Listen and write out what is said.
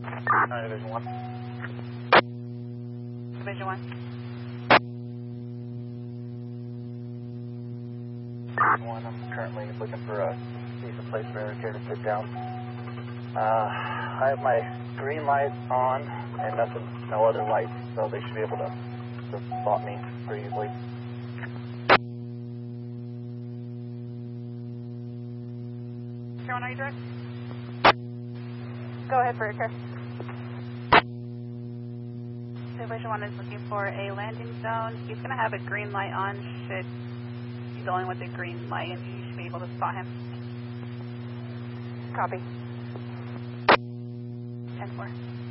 Division 1. Division 1. 1, I'm currently looking for a decent place for Eric here to sit down. I have my green light on and no other lights, so they should be able to spot me pretty easily. Sherwin, are you direct? Go ahead, Breaker. Division 1 is looking for a landing zone. He's going to have a green light on. He's only with a green light, and you should be able to spot him. Copy. 10-4.